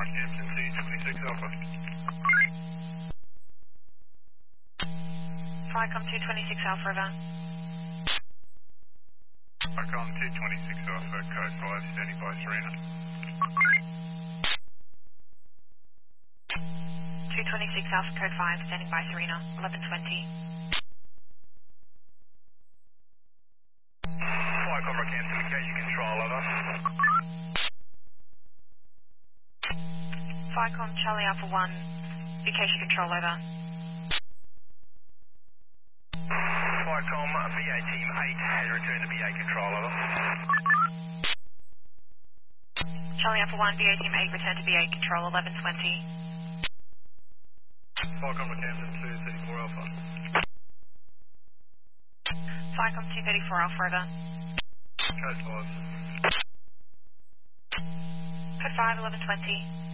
Rockhampton, C26 Alpha. Flycom 226 Alpha, over. Flycom 226 Alpha, code 5, standing by Serena. 226 Alpha, code 5, standing by Serena, 1120. Flycom Rockhampton, occasion control, over. Flycom Charlie Alpha 1, vacation control, over. Flycom BA Team 8 has returned to BA control, over. Charlie Alpha 1, BA Team 8, return to BA control, 1120. Flycom Rockhampton 234 Alpha. Flycom 234 Alpha, over. Code 5. Code 5, 1120.